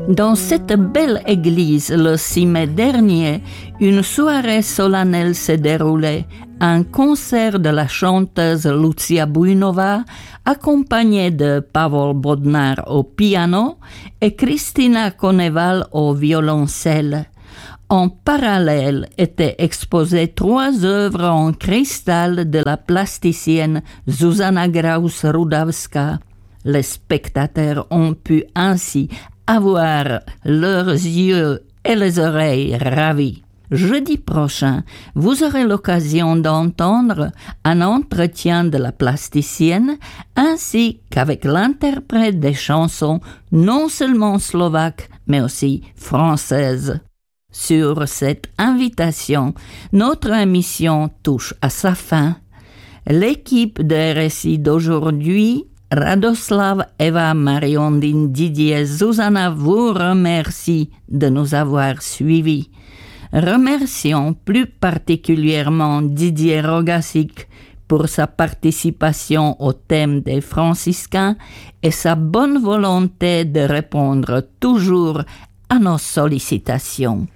Dans cette belle église, le 6 mai dernier, une soirée solennelle s'est déroulée. Un concert de la chanteuse Lucia Bujnová, accompagnée de Pavol Bodnar au piano et Kristina Koneval au violoncelle. En parallèle étaient exposées 3 œuvres en cristal de la plasticienne Zuzana Graus-Rudavská. Les spectateurs ont pu ainsi avoir leurs yeux et les oreilles ravis. Jeudi prochain, vous aurez l'occasion d'entendre un entretien de la plasticienne ainsi qu'avec l'interprète des chansons non seulement slovaques mais aussi françaises. Sur cette invitation, notre émission touche à sa fin. L'équipe de RSI d'aujourd'hui, Radoslav, Eva, Mariondine, Didier, Zuzana vous remercie de nous avoir suivis. Remercions plus particulièrement Didier Rogasic pour sa participation au thème des franciscains et sa bonne volonté de répondre toujours à nos sollicitations.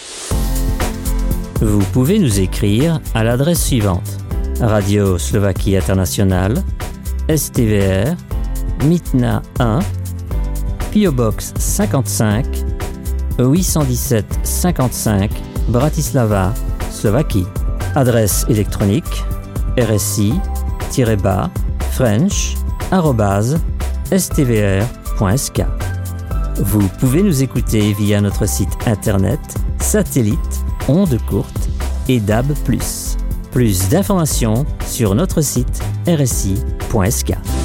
Vous pouvez nous écrire à l'adresse suivante: Radio Slovaquie Internationale, STVR, Mitna 1, PO Box 55, 817 55, Bratislava, Slovaquie. Adresse électronique rsi-french@stvr.sk. Vous pouvez nous écouter via notre site internet, satellite, ondes courtes et DAB+. Plus d'informations sur notre site rsi.sk.